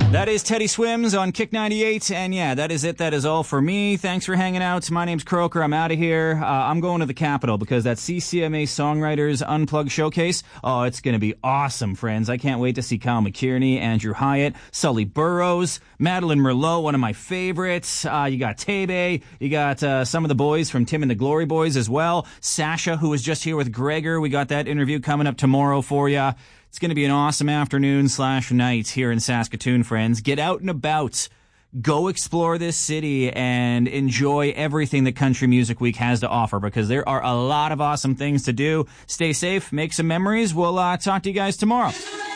That is Teddy Swims on Kick 98, and yeah, that is it. That is all for me. Thanks for hanging out. My name's Croker. I'm out of here. I'm going to the Capitol because that CCMA Songwriters Unplugged Showcase, oh, it's going to be awesome, friends. I can't wait to see Kyle McKierney, Andrew Hyatt, Sully Burrows, Madeline Merlot, one of my favorites. You got Tebe. You got some of the boys from Tim and the Glory Boys as well. Sasha, who was just here with Gregor. We got that interview coming up tomorrow for you. It's going to be an awesome afternoon/night here in Saskatoon, friends. Get out and about. Go explore this city and enjoy everything that Country Music Week has to offer because there are a lot of awesome things to do. Stay safe. Make some memories. We'll talk to you guys tomorrow.